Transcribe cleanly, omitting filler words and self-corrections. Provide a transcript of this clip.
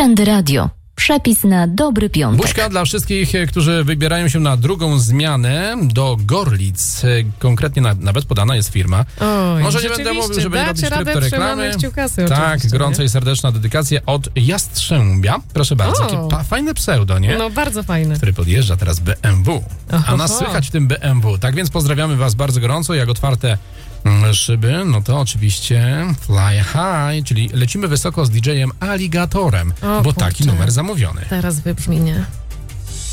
Trendy Radio. Przepis na dobry piątek. Buźka dla wszystkich, którzy wybierają się na drugą zmianę do Gorlic. Konkretnie nawet podana jest firma. Oj, może nie będę mówił, że będzie robić kryptoreklamy. Tak, gorąca i serdeczna dedykacja od Jastrzębia. Proszę bardzo, jakie fajne pseudo, nie? No, bardzo fajne. Który podjeżdża teraz BMW. A nas słychać w tym BMW. Tak więc pozdrawiamy was bardzo gorąco. Jak otwarte szyby, no to oczywiście Fly High, czyli lecimy wysoko z DJ-em Alligatorem, bo taki numer zamówiony. Teraz wybrzmienie.